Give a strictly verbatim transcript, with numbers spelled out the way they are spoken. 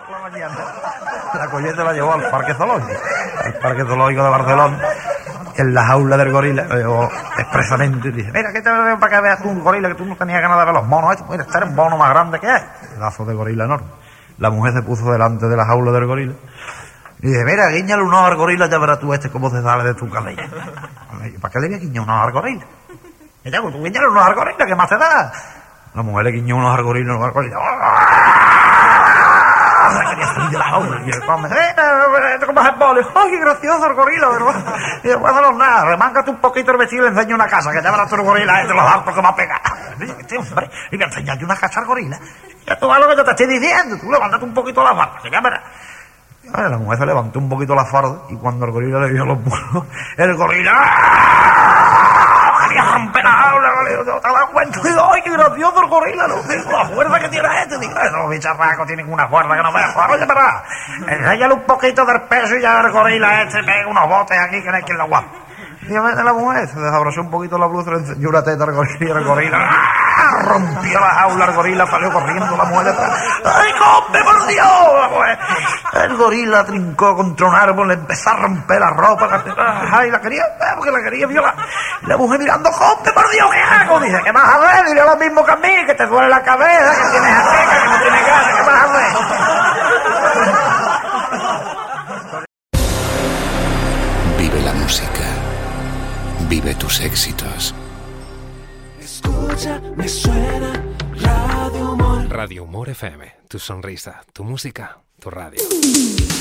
por la mañana, la colleta la llevó al Parque Zoológico, al Parque Zoológico de Barcelona, en la jaula del gorila, yo expresamente dice, mira, ¿qué te veo para que veas tú un gorila que tú no tenías ganas de ver los monos estos? Mira, este es el mono más grande que hay. Pedazo de gorila enorme. La mujer se puso delante de la jaula del gorila y dice, mira, guiñale un ojo al gorila, ya verás tú este cómo se sale de tu cabello. ¿Para qué le voy a guiñar un ojo al gorila? Y ya, tú guiñale un ojo al gorila, ¿qué más te da? La mujer le guiñó un ojo al gorila, un ojo al gorila. Quería salir de la jaula y el come, ¡eh! ¿Cómo es el boli? ¡Ay, qué gracioso el gorila, verdad! Y después no nada, remángate un poquito el vestido y le enseño una casa, que ya verás tú el gorila, este los altos que me ha pegado. Este hombre, y voy a enseñarte una casa al gorila. Ya tú vas lo que yo te estoy diciendo, tú levántate un poquito la farda, que ya verás. Y bueno, la mujer se levantó un poquito la farda y cuando el gorila le dio los muslos, el gorila quería romper la jaula, no te das cuenta. Digo, ay, qué gracioso el gorila, no digo, la fuerza que tiene este. Digo, esos bicharracos tienen una fuerza que no me deja. Oye, verás, enséñale un poquito del peso y ya el gorila este pega unos botes aquí que no hay quien lo aguante. Y la mujer se desabrochó un poquito la blusa, le enseñó una teta al gorila y el gorila ¡ah! Rompió la jaula, el gorila salió corriendo, la mujer detrás. ¡Ay, come, por Dios! La mujer. El gorila trincó contra un árbol, le empezó a romper la ropa, ay, la quería, porque la quería violar. Y la mujer mirando, come, por Dios, ¿qué hago? Dice, ¿qué vas a ver? Dile lo mismo que a mí, que te duele la cabeza, que tienes jaqueca, que no tienes ganas, ¿qué vas a ver? Vive la música. Vive tus éxitos. Escucha, me suena Radio Humor. Radio Humor F M. Tu sonrisa, tu música, tu radio.